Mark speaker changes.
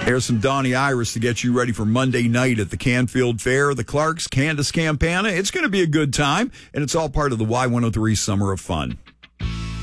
Speaker 1: There's some Donnie Iris to get you ready for Monday night at the Canfield Fair. The Clarks, Candace Campana. It's going to be a good time, and it's all part of the Y103 Summer of Fun.